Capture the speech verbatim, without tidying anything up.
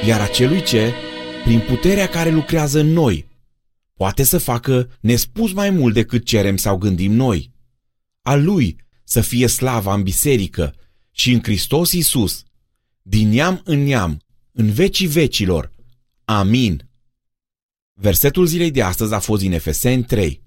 iar acelui ce, prin puterea care lucrează în noi, poate să facă nespus mai mult decât cerem sau gândim noi. A Lui să fie slava în biserică și în Hristos Iisus, din neam în neam, în vecii vecilor. Amin. Versetul zilei de astăzi a fost din Efeseni trei.